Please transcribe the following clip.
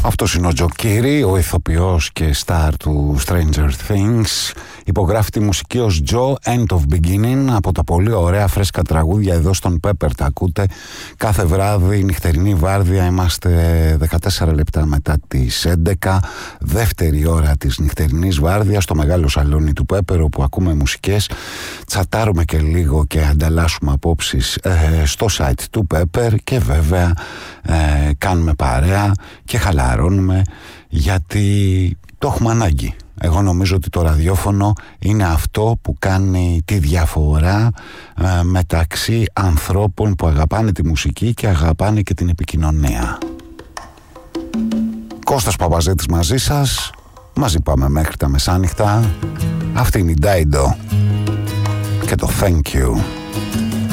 Αυτός είναι ο Τζο Κίρι, ο ηθοποιός και στάρ του Stranger Things. Υπογράφει τη μουσική ως Joe End of Beginning από τα πολύ ωραία φρέσκα τραγούδια εδώ στον Pepper. Τα ακούτε κάθε βράδυ, νυχτερινή βάρδια. Είμαστε 14 λεπτά μετά τις 11, δεύτερη ώρα της νυχτερινής βάρδιας στο μεγάλο σαλόνι του Pepper, όπου ακούμε μουσικές, τσατάρουμε και λίγο και ανταλλάσσουμε απόψεις στο site του Pepper και βέβαια κάνουμε παρέα και χαλαρώνουμε, γιατί το έχουμε ανάγκη. Εγώ νομίζω ότι το ραδιόφωνο είναι αυτό που κάνει τη διαφορά μεταξύ ανθρώπων που αγαπάνε τη μουσική και αγαπάνε και την επικοινωνία. Κώστας Παπαζέτης μαζί σας. Μαζί πάμε μέχρι τα μεσάνυχτα. Αυτή είναι η Dido και το Thank You.